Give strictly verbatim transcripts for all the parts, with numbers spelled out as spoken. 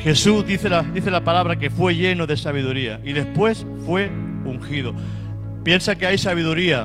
Jesús, dice la, dice la palabra, que fue lleno de sabiduría y después fue ungido. Piensa que hay sabiduría,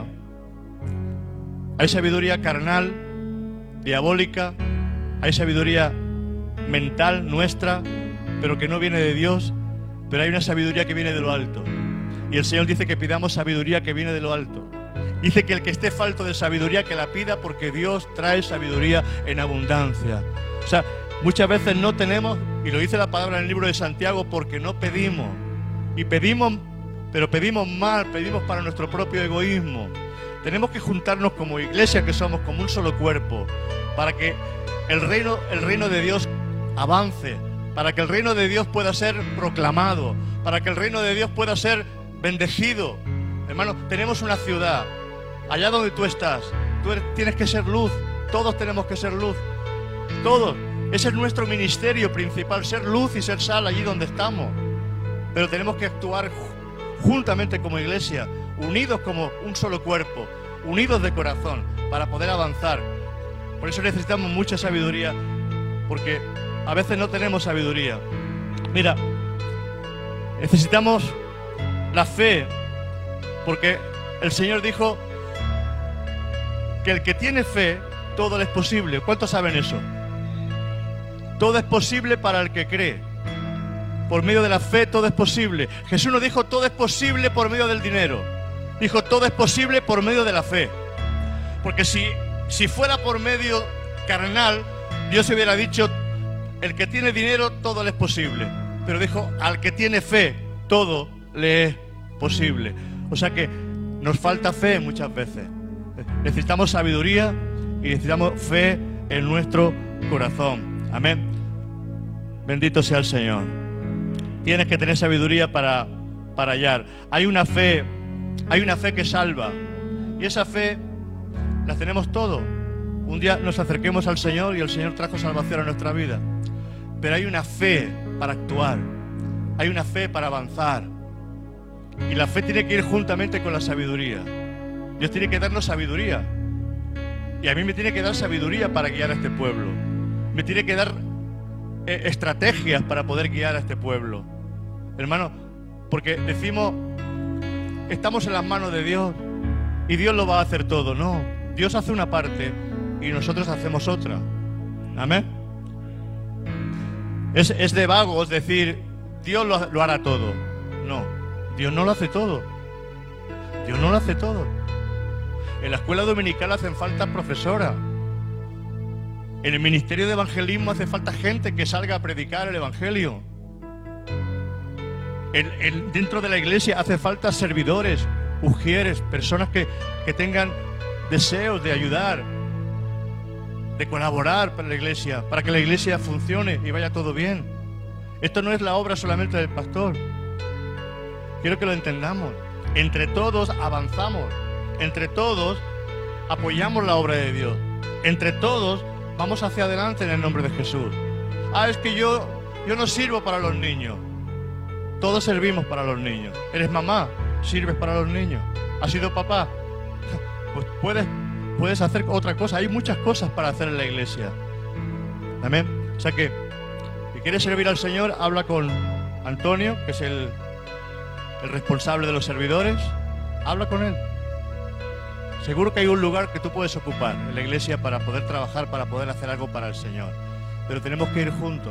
hay sabiduría carnal, diabólica, hay sabiduría mental nuestra, pero que no viene de Dios, pero hay una sabiduría que viene de lo alto. Y el Señor dice que pidamos sabiduría que viene de lo alto. Dice que el que esté falto de sabiduría, que la pida, porque Dios trae sabiduría en abundancia. O sea, muchas veces no tenemos, y lo dice la palabra en el libro de Santiago, porque no pedimos. Y pedimos, pero pedimos mal, pedimos para nuestro propio egoísmo. Tenemos que juntarnos como iglesia, que somos como un solo cuerpo, para que el reino, el reino de Dios avance, para que el reino de Dios pueda ser proclamado, para que el reino de Dios pueda ser bendecido. Hermano, tenemos una ciudad, allá donde tú estás, tú eres, tienes que ser luz, todos tenemos que ser luz, todos. Ese es nuestro ministerio principal, ser luz y ser sal allí donde estamos. Pero tenemos que actuar juntamente como iglesia, unidos como un solo cuerpo, unidos de corazón, para poder avanzar. Por eso necesitamos mucha sabiduría, porque a veces no tenemos sabiduría. Mira, necesitamos la fe, porque el Señor dijo que el que tiene fe, todo le es posible. ¿Cuántos saben eso? Todo es posible para el que cree. Por medio de la fe todo es posible. Jesús no dijo todo es posible por medio del dinero. Dijo todo es posible por medio de la fe. Porque si, si fuera por medio carnal, Dios hubiera dicho el que tiene dinero todo le es posible. Pero dijo al que tiene fe todo le es posible. O sea que nos falta fe muchas veces. Necesitamos sabiduría y necesitamos fe en nuestro corazón. Amén. Bendito sea el Señor. Tienes que tener sabiduría para, para hallar. Hay una fe, hay una fe que salva. Y esa fe la tenemos todos. Un día nos acerquemos al Señor y el Señor trajo salvación a nuestra vida. Pero hay una fe para actuar. Hay una fe para avanzar. Y la fe tiene que ir juntamente con la sabiduría. Dios tiene que darnos sabiduría. Y a mí me tiene que dar sabiduría para guiar a este pueblo. Me tiene que dar eh, estrategias para poder guiar a este pueblo. Hermano, porque decimos, estamos en las manos de Dios y Dios lo va a hacer todo. No, Dios hace una parte y nosotros hacemos otra. Amén. Es, es de vagos decir, Dios lo, lo hará todo. No, Dios no lo hace todo. Dios no lo hace todo. En la escuela dominical hacen falta profesoras. En el ministerio de evangelismo hace falta gente que salga a predicar el evangelio. En, en, dentro de la iglesia hace falta servidores, ujieres, personas que, que tengan deseos de ayudar, de colaborar para la iglesia, para que la iglesia funcione y vaya todo bien. Esto no es la obra solamente del pastor. Quiero que lo entendamos. Entre todos avanzamos. Entre todos apoyamos la obra de Dios. Entre todos vamos hacia adelante en el nombre de Jesús. Ah, es que yo, yo no sirvo para los niños. Todos servimos para los niños. Eres mamá, sirves para los niños. ¿Has sido papá? Pues puedes, puedes hacer otra cosa. Hay muchas cosas para hacer en la iglesia. Amén. O sea que, si quieres servir al Señor, habla con Antonio, que es el, el responsable de los servidores. Habla con él. Seguro que hay un lugar que tú puedes ocupar en la iglesia para poder trabajar, para poder hacer algo para el Señor. Pero tenemos que ir juntos.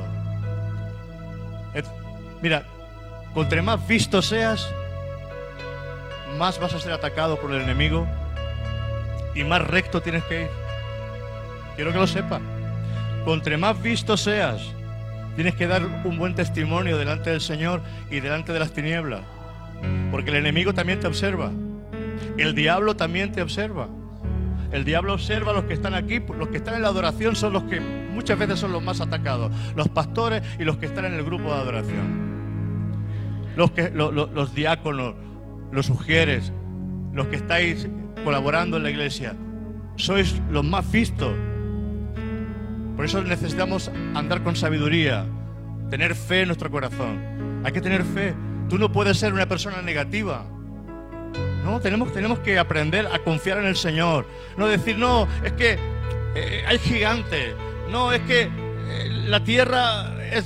Mira, cuanto más visto seas, más vas a ser atacado por el enemigo y más recto tienes que ir. Quiero que lo sepas. Cuanto más visto seas, tienes que dar un buen testimonio delante del Señor y delante de las tinieblas. Porque el enemigo también te observa. El diablo también te observa. El diablo observa a los que están aquí. Los que están en la adoración son los que muchas veces son los más atacados. Los pastores y los que están en el grupo de adoración. Los, que, lo, lo, los diáconos, los ujieres, los que estáis colaborando en la iglesia. Sois los más vistos. Por eso necesitamos andar con sabiduría. Tener fe en nuestro corazón. Hay que tener fe. Tú no puedes ser una persona negativa. No, tenemos, tenemos que aprender a confiar en el Señor. No decir, no, es que eh, hay gigantes. No, es que eh, la tierra